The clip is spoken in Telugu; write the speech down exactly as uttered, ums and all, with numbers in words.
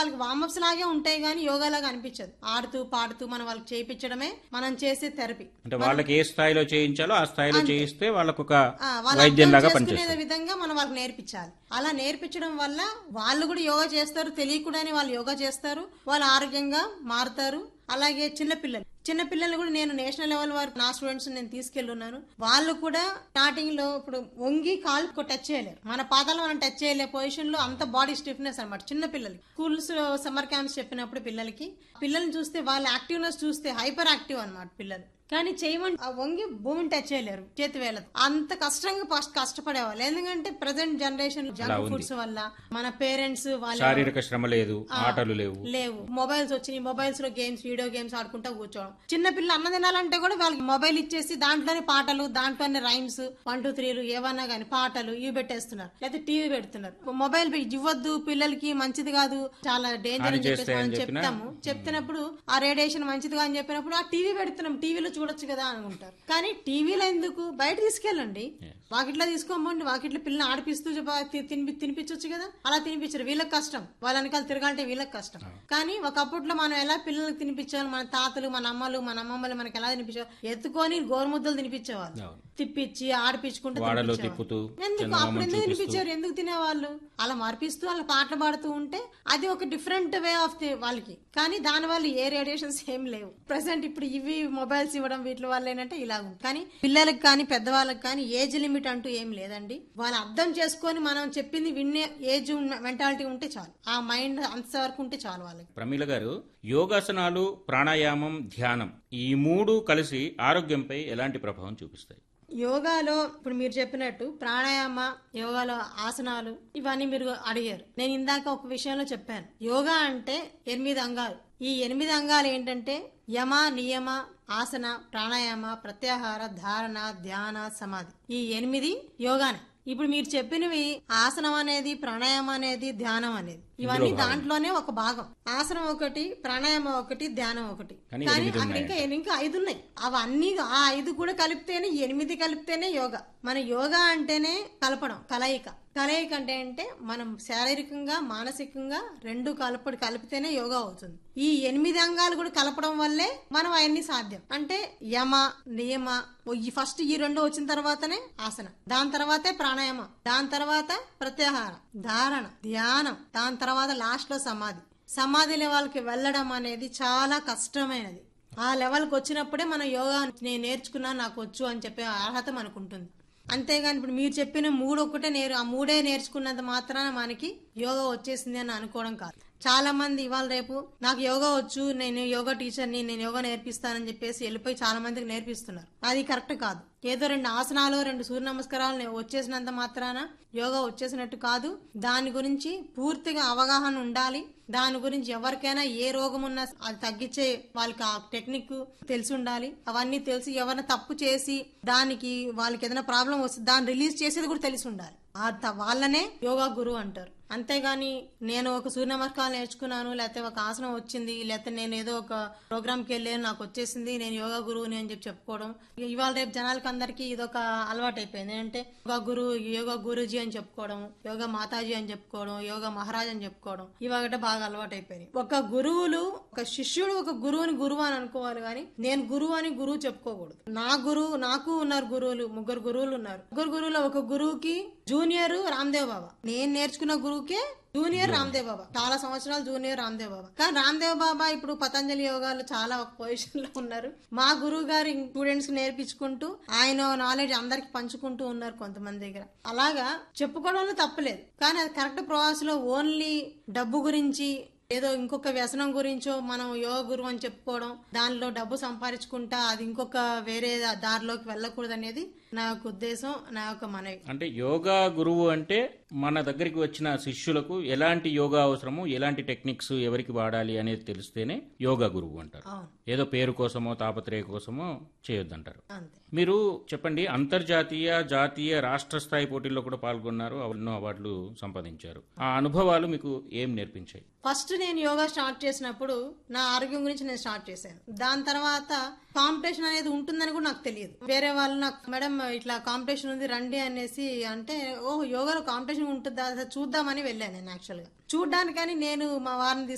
వాళ్ళకి వార్మప్స్ లాగే ఉంటాయి గానీ యోగా లాగా అనిపించదు. ఆడుతూ పాడుతూ మనం వాళ్ళకి చేయించడమే మనం చేసే థెరపీ. అంటే వాళ్ళకి ఏ స్థాయిలో చేయించాలో ఆ స్థాయిలో చేయిస్తే వాళ్ళకు ఒక వైద్యం లాగా పనిచేస్తుంది. విధంగా మనం వాళ్ళకి నేర్పించాలి. అలా నేర్పించడం వల్ల వాళ్ళు కూడా యోగా చేస్తారు, తెలియకుండానే వాళ్ళు యోగా చేస్తారు, వాళ్ళు ఆరోగ్యంగా మారుతారు. అలాగే చిన్నపిల్లలు చిన్నపిల్లలు కూడా నేను నేషనల్ లెవెల్ వరకు నా స్టూడెంట్స్ నేను తీసుకెళ్ళున్నాను. వాళ్ళు కూడా స్టార్టింగ్ లో ఇప్పుడు వంగి కాలు టచ్ చేయలేరు, మన పాదాలు మనం టచ్ చేయలే పొజిషన్ లో అంత బాడీ స్టిఫ్నెస్ అనమాట. చిన్న పిల్లలకి స్కూల్స్ లో సమ్మర్ క్యాంప్స్ చెప్పినప్పుడు పిల్లలకి పిల్లల్ని చూస్తే వాళ్ళ యాక్టివ్నెస్ చూస్తే హైపర్ యాక్టివ్ అనమాట పిల్లలు. కానీ చేయమని ఆ వంగి భూమిని టచ్ చేయలేరు చేతి వేళ. అంత కష్టంగా ఫస్ట్ కష్టపడేవాళ్ళు. ఎందుకంటే ప్రజెంట్ జనరేషన్ జంక్ ఫుడ్స్ వల్ల మన పేరెంట్స్ వాళ్ళ శారీరక శ్రమ లేదు, ఆటలు లేవు లేవు మొబైల్స్ వచ్చినాయి. మొబైల్స్ లో గేమ్స్ వీడియో గేమ్స్ ఆడుకుంటా కూర్చోవడం. చిన్న పిల్లలు అన్న తినాలంటే కూడా వాళ్ళకి మొబైల్ ఇచ్చేసి దాంట్లోనే పాటలు, దాంట్లోనే రైమ్స్ వన్ టూ త్రీలు ఏవన్నా గానీ పాటలు ఇవి పెట్టేస్తున్నారు, లేకపోతే టీవీ పెడుతున్నారు. మొబైల్ ఇవ్వద్దు పిల్లలకి, మంచిది కాదు, చాలా డేంజర్ అని చెప్పేసి మనం చెప్తాము. చెప్తున్నప్పుడు ఆ రేడియేషన్ మంచిది అని చెప్పినప్పుడు ఆ టీవీ పెడుతున్నాం, టీవీలో చూడొచ్చు కదా అనుకుంటారు. కానీ టీవీలో ఎందుకు, బయట తీసుకెళ్ళండి, వాకిట్లో తీసుకోమండి, వాకిట్లో పిల్లల్ని ఆడిపిస్తూ తినిపి తినిపించవచ్చు కదా. అలా తినిపించరు, వీళ్ళకి కష్టం. వాళ్ళ వెనకాల తిరగాలంటే వీళ్ళకి కష్టం. కానీ ఒకప్పట్లో మనం ఎలా పిల్లలకు తినిపించాలి, మన తాతలు మన అమ్మలు మన అమ్మమ్మలు మనకి ఎలా తినిపించేవాళ్ళు, ఎత్తుకొని గోరుముద్దలు తినిపించేవాళ్ళు, తిప్పించి ఆడిపించుకుంటూ ఎందుకు అప్పుడు ఎందుకు తినిపించారు, ఎందుకు తినేవాళ్ళు. అలా మార్పిస్తూ వాళ్ళ పాటలు పాడుతూ ఉంటే అది ఒక డిఫరెంట్ వే ఆఫ్ వాళ్ళకి. కానీ దాని వల్ల ఏ రేడియేషన్స్ ఏం లేవు. ప్రెసెంట్ ఇప్పుడు ఇవి మొబైల్స్ ఇవ్వడం వీటి వల్ల ఏంటంటే ఇలా ఉంది. కానీ పిల్లలకి కానీ పెద్దవాళ్ళకి కానీ ఏజ్ లిమిట్ అంటూ ఏం లేదండి. వాళ్ళు అర్థం చేసుకొని మనం చెప్పింది విన్నే ఏజ్ మెంటాలిటీ ఉంటే చాలు, ఆ మైండ్ అంతవరకు ఉంటే చాలు వాళ్ళకి. ప్రమీల గారు, యోగాసనాలు, ప్రాణాయామం, ధ్యానం ఈ మూడు కలిసి ఆరోగ్యంపై ఎలాంటి ప్రభావం చూపిస్తాయి? యోగాలో ఇప్పుడు మీరు చెప్పినట్టు ప్రాణాయామ, యోగాలో ఆసనాలు ఇవన్నీ మీరు అడిగారు. నేను ఇందాక ఒక విషయంలో చెప్పాను, యోగా అంటే ఎనిమిది అంగాలు. ఈ ఎనిమిది అంగాలు ఏంటంటే యమ, నియమ, ఆసన, ప్రాణాయామ, ప్రత్యాహార, ధారణ, ధ్యాన, సమాధి. ఈ ఎనిమిది యోగానే. ఇప్పుడు మీరు చెప్పినవి ఆసనం అనేది, ప్రాణాయామం అనేది, ధ్యానం అనేది ఇవన్నీ దాంట్లోనే ఒక భాగం. ఆసనం ఒకటి, ప్రాణాయామం ఒకటి, ధ్యానం ఒకటి. కానీ అక్కడ ఇంకా ఇంకా ఐదు ఉన్నాయి. అవన్నీ ఆ ఐదు కూడా కలిపితేనే ఎనిమిది కలిపితేనే యోగా. మన యోగా అంటేనే కలపడం, కలయిక. కలయిక అంటే అంటే మనం శారీరకంగా మానసికంగా రెండు కలపడి కలిపితేనే యోగా అవుతుంది. ఈ ఎనిమిది అంగాలు కూడా కలపడం వల్లే మనం అవన్నీ సాధ్యం. అంటే యమ, నియమ, ఈ ఫస్ట్ ఈ రెండు వచ్చిన తర్వాతనే ఆసన, దాని తర్వాతే ప్రాణాయామం, దాని తర్వాత ప్రత్యాహార, ధారణ, ధ్యానం, దాని తర్వాత లాస్ట్ లో సమాధి. సమాధి లెవెల్కి వెళ్ళడం అనేది చాలా కష్టమైనది. ఆ లెవెల్కి వచ్చినప్పుడే మనం యోగా నేను నేర్చుకున్నా నాకు వచ్చు అని చెప్పే అర్హత మనకు ఉంటుంది. అంతేగాని ఇప్పుడు మీరు చెప్పిన మూడు ఒక్కటే నేర్ ఆ మూడే నేర్చుకున్నంత మాత్రాన మనకి యోగా వచ్చేసింది అని అనుకోవడం కాదు. చాలా మంది ఇవాళ రేపు నాకు యోగా వచ్చు, నేను యోగా టీచర్ని, నేను యోగా నేర్పిస్తానని చెప్పేసి వెళ్ళిపోయి చాలా మందికి నేర్పిస్తున్నారు. అది కరెక్ట్ కాదు. ఏదో రెండు ఆసనాలు, రెండు సూర్య నమస్కారాలు వచ్చేసినంత మాత్రాన యోగా వచ్చేసినట్టు కాదు. దాని గురించి పూర్తిగా అవగాహన ఉండాలి. దాని గురించి ఎవరికైనా ఏ రోగం ఉన్నా అది తగ్గించే వాళ్ళకి ఆ టెక్నిక్ తెలిసి ఉండాలి. అవన్నీ తెలిసి ఎవరైనా తప్పు చేసి దానికి వాళ్ళకి ఏదైనా ప్రాబ్లం వస్తే దాన్ని రిలీజ్ చేసేది కూడా తెలిసి ఉండాలి. వాళ్ళనే యోగా గురువు అంటారు. అంతేగాని నేను ఒక సూర్య నమస్కారం నేర్చుకున్నాను, లేకపోతే ఒక ఆసనం వచ్చింది, లేకపోతే నేను ఏదో ఒక ప్రోగ్రామ్ కి వెళ్ళాను నాకు వచ్చేసింది నేను యోగా గురువుని అని చెప్పి చెప్పుకోవడం ఇవాళ రేపు జనాలకి అందరికి ఇదొక అలవాటు అయిపోయింది. ఏంటంటే యోగా గురువు, యోగా గురూజీ అని చెప్పుకోవడం, యోగా మాతాజీ అని చెప్పుకోవడం, యోగా మహారాజ్ అని చెప్పుకోవడం ఇవాళ బాగా అలవాటు అయిపోయింది. ఒక గురువులు, ఒక శిష్యుడు ఒక గురువుని గురువు అని అనుకోవాలి, కానీ నేను గురువు అని గురువు చెప్పుకోకూడదు. నా గురువు, నాకు ఉన్నారు గురువులు, ముగ్గురు గురువులు ఉన్నారు. ముగ్గురు గురువులు ఒక గురువుకి జూనియర్ రామ్దేవ్ బాబా, నేను నేర్చుకున్న గురువుకే జూనియర్ రామ్దేవ్ బాబా, చాలా సంవత్సరాలు జూనియర్ రామ్దేవ్ బాబా. కానీ రామ్దేవ్ బాబా ఇప్పుడు పతంజలి యోగాలు చాలా ఒక పొజిషన్ లో ఉన్నారు. మా గురువు గారు స్టూడెంట్స్ నేర్పించుకుంటూ ఆయన నాలెడ్జ్ అందరికి పంచుకుంటూ ఉన్నారు కొంతమంది దగ్గర. అలాగా చెప్పుకోవడంలో తప్పలేదు, కానీ అది కరెక్ట్ ప్రాసెస్ లో ఓన్లీ డబ్బు గురించి ఏదో ఇంకొక వ్యసనం గురించో మనం యోగ గురువు అని చెప్పుకోవడం, దానిలో డబ్బు సంపాదించుకుంటా అది ఇంకొక వేరే దారిలోకి వెళ్ళకూడదు అనేది నా యొక్క ఉద్దేశం, నా యొక్క మనవి. అంటే యోగా గురువు అంటే మన దగ్గరికి వచ్చిన శిష్యులకు ఎలాంటి యోగా అవసరమో, ఎలాంటి టెక్నిక్స్ ఎవరికి వాడాలి అనేది తెలిస్తేనే యోగా గురువు అంటారు. ఏదో పేరు కోసమో తాపత్రయ కోసమో చేయొద్దంటారు. మీరు చెప్పండి, అంతర్జాతీయ, జాతీయ, రాష్ట్ర స్థాయి పోటీల్లో కూడా పాల్గొన్నారు, ఎన్నో అవార్డులు సంపాదించారు. ఆ అనుభవాలు మీకు ఏం నేర్పించాయి? ఫస్ట్ నేను యోగా స్టార్ట్ చేసినప్పుడు నా ఆరోగ్యం గురించి నేను స్టార్ట్ చేశాను. దాని తర్వాత కాంపిటీషన్ అనేది ఉంటుందని కూడా నాకు తెలియదు. వేరే వాళ్ళు నాకు మేడం ఇట్లా కాంపిటీషన్ ఉంది రండి అనేసి అంటే, ఓహో యోగాలో కాంపిటీషన్ ఉంటుందా చూద్దామని వెళ్ళాను నేను. యాక్చువల్ గా చూడ్డానికని నేను మా వారిని